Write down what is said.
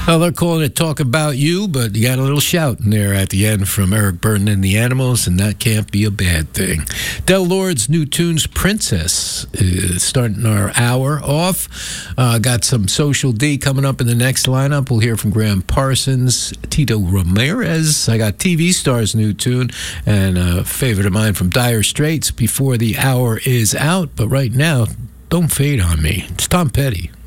Well, they're calling it Talk About You, but you got a little shout in there at the end from Eric Burden and the Animals, and that can't be a bad thing. Del Lord's new tunes, Princess, is starting our hour off. Got some Social D coming up in the next lineup. We'll hear from Graham Parsons, Tito Ramirez. I got TV Star's new tune, and a favorite of mine from Dire Straits before the hour is out. But right now, Don't Fade on Me. It's Tom Petty.